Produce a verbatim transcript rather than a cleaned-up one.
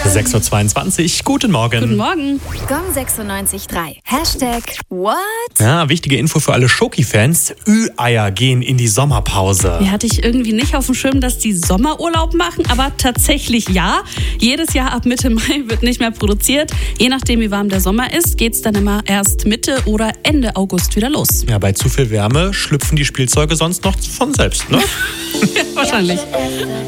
sechs Uhr zweiundzwanzig, guten Morgen. Guten Morgen. Gong sechsundneunzig Komma drei. Hashtag what? Ja, wichtige Info für alle Schoki-Fans. Ü-Eier gehen in die Sommerpause. Ja, hatte ich irgendwie nicht auf dem Schirm, dass die Sommerurlaub machen, aber tatsächlich ja. Jedes Jahr ab Mitte Mai wird nicht mehr produziert. Je nachdem, wie warm der Sommer ist, geht's dann immer erst Mitte oder Ende August wieder los. Ja, bei zu viel Wärme schlüpfen die Spielzeuge sonst noch von selbst, ne? Ja, wahrscheinlich.